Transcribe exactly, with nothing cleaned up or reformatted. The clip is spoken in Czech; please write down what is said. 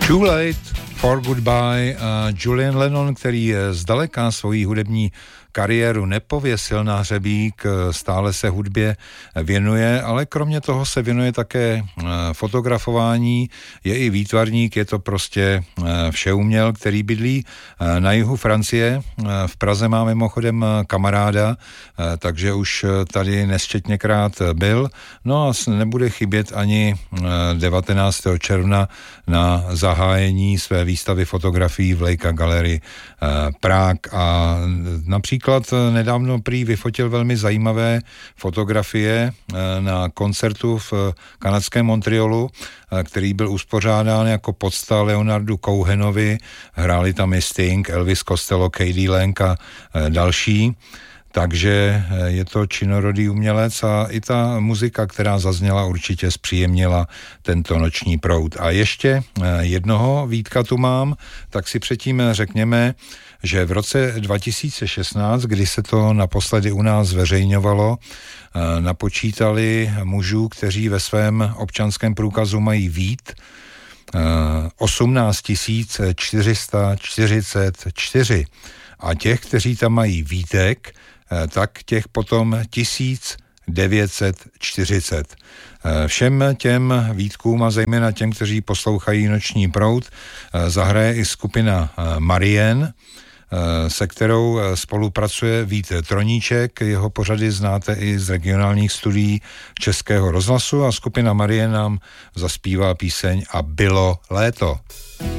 Too Late for Goodbye. Julian Lennon, který zdaleka svojí hudební kariéru nepověsil na hřebík, stále se hudbě věnuje, ale kromě toho se věnuje také fotografování, je i výtvarník, je to prostě všeuměl, který bydlí na jihu Francie. V Praze má mimochodem kamaráda, takže už tady nesčetněkrát byl. No a nebude chybět ani devatenáctého června na zahájení své výstavy fotografií v Leica Gallery Prague. A například nedávno prý vyfotil velmi zajímavé fotografie na koncertu v kanadském Montrealu, který byl uspořádán jako pocta Leonardu Cohenovi. Hráli tam i Sting, Elvis Costello, K D Lang a další. Takže je to činorodý umělec a i ta muzika, která zazněla, určitě zpříjemnila tento noční proud. A ještě jednoho Vítka tu mám, tak si předtím řekněme, že v roce dva tisíce šestnáct, kdy se to naposledy u nás zveřejňovalo, napočítali mužů, kteří ve svém občanském průkazu mají Vít, osmnáct tisíc čtyři sta čtyřicet čtyři. A těch, kteří tam mají Vítek, tak těch potom tisíc devět set čtyřicet. Všem těm Vítkům a zejména těm, kteří poslouchají Noční proud, zahraje i skupina Marien, se kterou spolupracuje Vít Troníček. Jeho pořady znáte i z regionálních studií Českého rozhlasu a skupina Marien nám zaspívá píseň A bylo léto.